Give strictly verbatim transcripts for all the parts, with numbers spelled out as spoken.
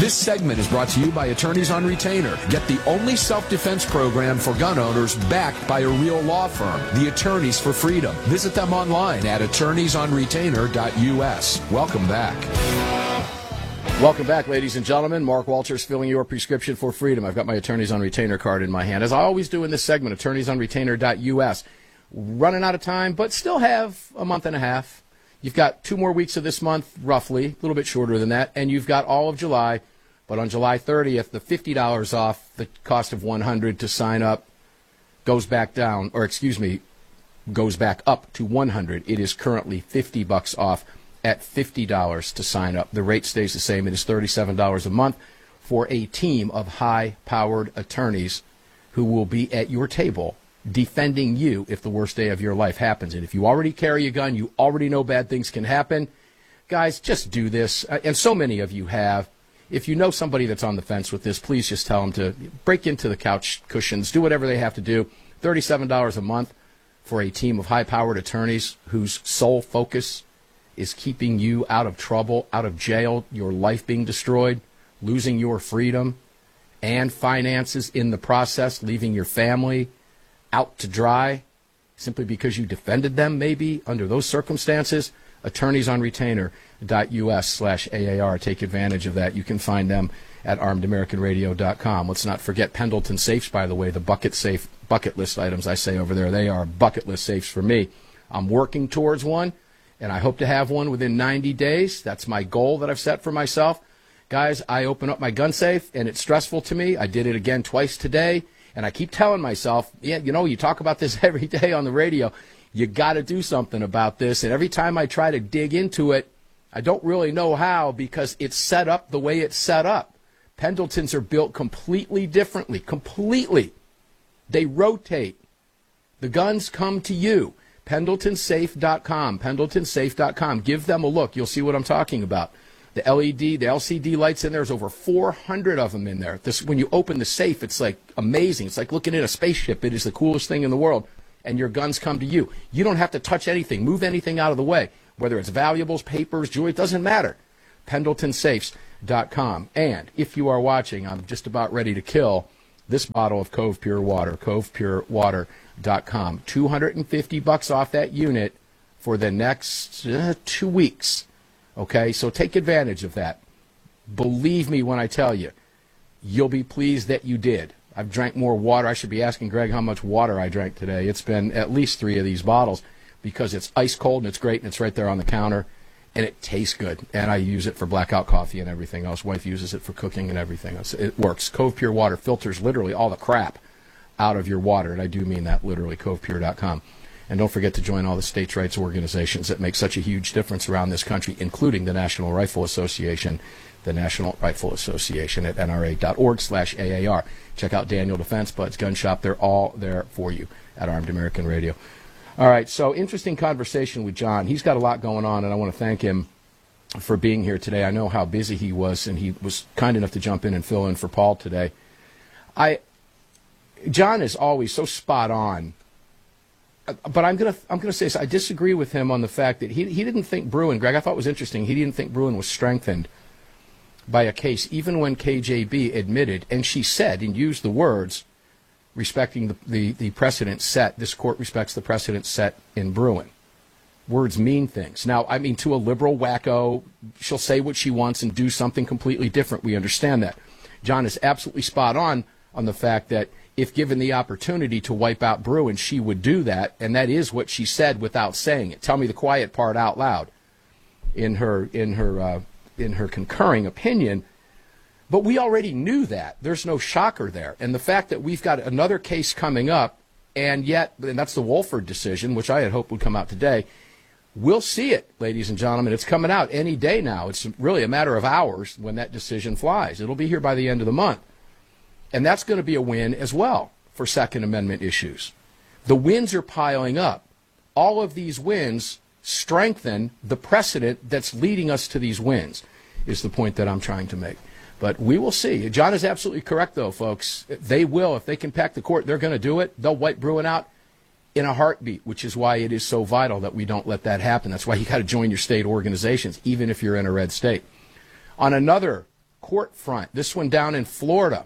This segment is brought to you by Attorneys on Retainer. Get the only self-defense program for gun owners backed by a real law firm, the Attorneys for Freedom. Visit them online at attorneys on retainer dot U S. Welcome back. Welcome back, ladies and gentlemen. Mark Walters filling your prescription for freedom. I've got my Attorneys on Retainer card in my hand. As I always do in this segment, attorneys on retainer dot U S. Running out of time, but still have a month and a half. You've got two more weeks of this month, roughly, a little bit shorter than that, and you've got all of July. But on July thirtieth, the fifty dollars off the cost of one hundred dollars to sign up goes back down, or excuse me, goes back up to one hundred dollars. It is currently fifty bucks off at fifty dollars to sign up. The rate stays the same. It is thirty-seven dollars a month for a team of high-powered attorneys who will be at your table defending you if the worst day of your life happens. And if you already carry a gun, you already know bad things can happen. Guys, just do this. And so many of you have. If you know somebody that's on the fence with this, please just tell them to break into the couch cushions, do whatever they have to do. thirty-seven dollars a month for a team of high-powered attorneys whose sole focus is keeping you out of trouble, out of jail, your life being destroyed, losing your freedom and finances in the process, leaving your family out to dry simply because you defended them, maybe, under those circumstances. attorneys on retainer dot U S slash A A R. Take advantage of that. You can find them at armed american radio dot com. Let's not forget Pendleton Safes, by the way, the bucket safe, bucket list items I say over there. They are bucket list safes for me. I'm working towards one, and I hope to have one within ninety days. That's my goal that I've set for myself. Guys, I open up my gun safe, and it's stressful to me. I did it again twice today. And I keep telling myself, yeah, you know, you talk about this every day on the radio. You got to do something about this. And every time I try to dig into it, I don't really know how because it's set up the way it's set up. Pendletons are built completely differently, completely. They rotate. The guns come to you. pendleton safe dot com, pendleton safe dot com. Give them a look. You'll see what I'm talking about. The L E D, the L C D lights in there, there's over four hundred of them in there. This, when you open the safe, it's like amazing. It's like looking at a spaceship. It is the coolest thing in the world. And your guns come to you. You don't have to touch anything, move anything out of the way, whether it's valuables, papers, jewelry, it doesn't matter. pendleton safes dot com. And if you are watching, I'm just about ready to kill this bottle of Cove Pure Water, cove pure water dot com. two hundred fifty bucks off that unit for the next uh, two weeks. Okay, so take advantage of that. Believe me when I tell you, you'll be pleased that you did. I've drank more water. I should be asking Greg how much water I drank today. It's been at least three of these bottles because it's ice cold and it's great and it's right there on the counter and it tastes good. And I use it for blackout coffee and everything else. Wife uses it for cooking and everything else. It works. Cove Pure Water filters literally all the crap out of your water, and I do mean that literally, cove pure dot com. And don't forget to join all the states' rights organizations that make such a huge difference around this country, including the National Rifle Association, the National Rifle Association at N R A dot org slash A A R. Check out Daniel Defense Buds Gun Shop. They're all there for you at Armed American Radio. All right, so interesting conversation with John. He's got a lot going on, and I want to thank him for being here today. I know how busy he was, and he was kind enough to jump in and fill in for Paul today. I, John is always so spot on. But I'm gonna I'm gonna say this. I disagree with him on the fact that he he didn't think Bruen, Greg, I thought it was interesting. He didn't think Bruen was strengthened by a case, even when K J B admitted, and she said and used the words, respecting the, the, the precedent set. This court respects the precedent set in Bruen. Words mean things. Now, I mean, to a liberal wacko, she'll say what she wants and do something completely different. We understand that. John is absolutely spot on on the fact that if given the opportunity to wipe out Bruen, she would do that, and that is what she said without saying it. Tell me the quiet part out loud in her in her uh, in her concurring opinion. But we already knew that. There's no shocker there. And the fact that we've got another case coming up, and yet, and that's the Wolford decision, which I had hoped would come out today. We'll see it, ladies and gentlemen. It's coming out any day now. It's really a matter of hours when that decision flies. It'll be here by the end of the month. And that's going to be a win as well for Second Amendment issues. The wins are piling up. All of these wins strengthen the precedent that's leading us to these wins, is the point that I'm trying to make. But we will see. John is absolutely correct, though, folks. They will. If they can pack the court, they're going to do it. They'll wipe Bruen out in a heartbeat, which is why it is so vital that we don't let that happen. That's why you got to join your state organizations, even if you're in a red state. On another court front. This one down in Florida.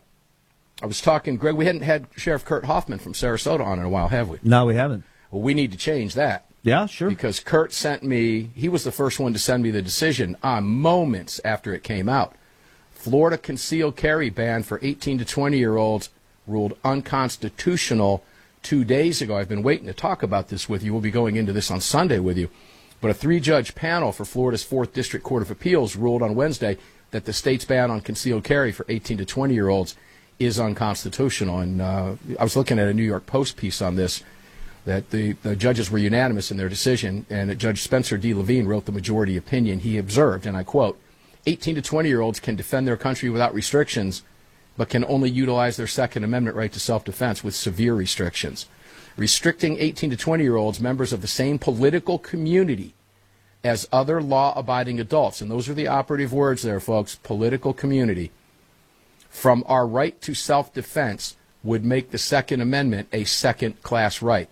I was talking, Greg, we hadn't had Sheriff Kurt Hoffman from Sarasota on in a while, have we? No, we haven't. Well, we need to change that. Yeah, sure. Because Kurt sent me, he was the first one to send me the decision uh, moments after it came out. Florida concealed carry ban for eighteen to twenty-year-olds ruled unconstitutional two days ago. I've been waiting to talk about this with you. We'll be going into this on Sunday with you. But a three-judge panel for Florida's fourth District Court of Appeals ruled on Wednesday that the state's ban on concealed carry for eighteen to twenty-year-olds is unconstitutional. And uh, I was looking at a New York Post piece on this, that the, the judges were unanimous in their decision, and that Judge Spencer D. Levine wrote the majority opinion. He observed, and I quote, eighteen to twenty-year-olds can defend their country without restrictions, but can only utilize their Second Amendment right to self-defense with severe restrictions. Restricting eighteen to twenty-year-olds, members of the same political community as other law-abiding adults, and those are the operative words there, folks, political community, from our right to self-defense would make the Second Amendment a second-class right.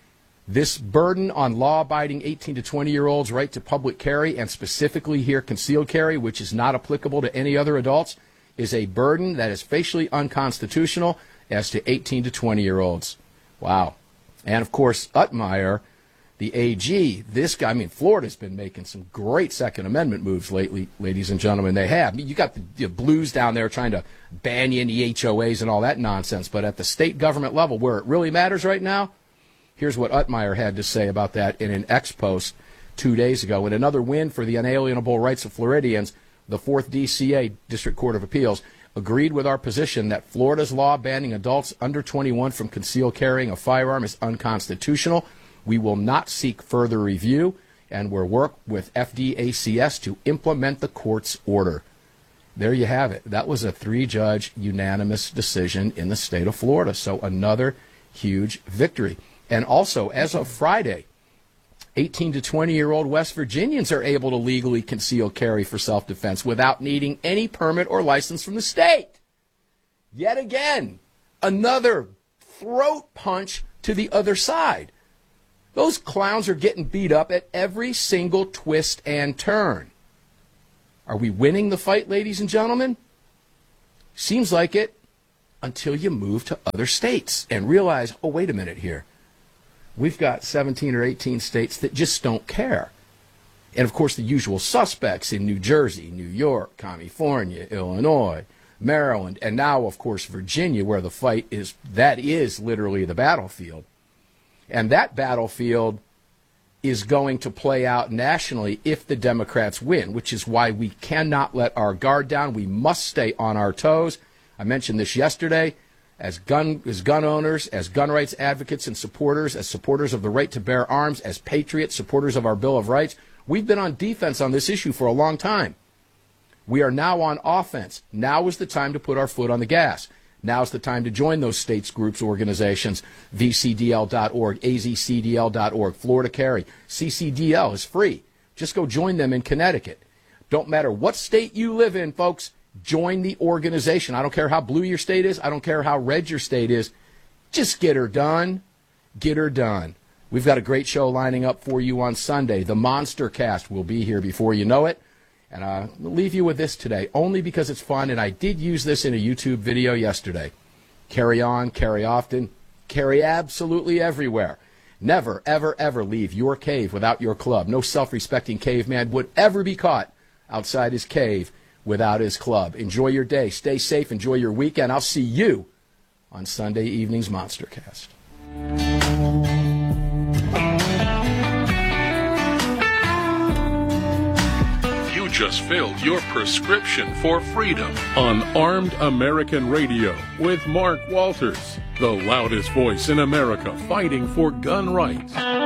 This burden on law-abiding eighteen to twenty-year-olds' right to public carry, and specifically here concealed carry, which is not applicable to any other adults, is a burden that is facially unconstitutional as to eighteen to twenty-year-olds. Wow. And, of course, Utmeyer, the A G, this guy, I mean, Florida's been making some great Second Amendment moves lately, ladies and gentlemen. They have. I mean, you got the, the blues down there trying to ban you in the H O As and all that nonsense. But at the state government level, where it really matters right now, here's what Utmeyer had to say about that in an X post two days ago. In another win for the unalienable rights of Floridians, the fourth D C A, District Court of Appeals, agreed with our position that Florida's law banning adults under twenty-one from concealed carrying a firearm is unconstitutional. We will not seek further review, and we'll work with F D A C S to implement the court's order. There you have it. That was a three-judge unanimous decision in the state of Florida. So another huge victory. And also, as of Friday, eighteen to twenty-year-old West Virginians are able to legally conceal carry for self-defense without needing any permit or license from the state. Yet again, another throat punch to the other side. Those clowns are getting beat up at every single twist and turn. Are we winning the fight, ladies and gentlemen? Seems like it, until you move to other states and realize, oh, wait a minute here. We've got seventeen or eighteen states that just don't care. And, of course, the usual suspects in New Jersey, New York, California, Illinois, Maryland, and now, of course, Virginia, where the fight is, that is literally the battlefield. And that battlefield is going to play out nationally if the Democrats win, which is why we cannot let our guard down. We must stay on our toes. I mentioned this yesterday. As gun, as gun owners, as gun rights advocates and supporters, as supporters of the right to bear arms, as patriots, supporters of our Bill of Rights, we've been on defense on this issue for a long time. We are now on offense. Now is the time to put our foot on the gas. Now's the time to join those states, groups, organizations, V C D L dot org, A Z C D L dot org, Florida Carry. C C D L is free. Just go join them in Connecticut. Don't matter what state you live in, folks, join the organization. I don't care how blue your state is. I don't care how red your state is. Just get her done. Get her done. We've got a great show lining up for you on Sunday. The Monster Cast will be here before you know it. And uh, I'll leave you with this today, only because it's fun, and I did use this in a YouTube video yesterday. Carry on, carry often, carry absolutely everywhere. Never, ever, ever leave your cave without your club. No self-respecting caveman would ever be caught outside his cave without his club. Enjoy your day. Stay safe. Enjoy your weekend. I'll see you on Sunday evening's Monster Cast. Just filled your prescription for freedom on Armed American Radio with Mark Walters, the loudest voice in America fighting for gun rights.